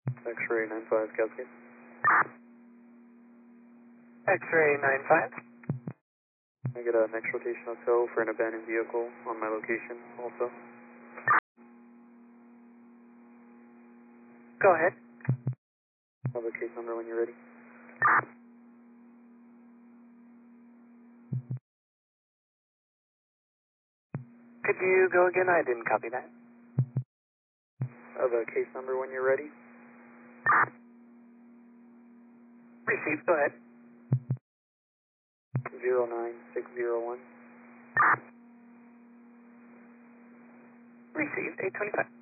X-ray 95 Cascade. X-ray 95. I get a next rotational tow for an abandoned vehicle on my location also. Go ahead. Have a case number when you're ready. Could you go again? I didn't copy that. Have a case number when you're ready. Received. Go ahead. 09601. Received. 825.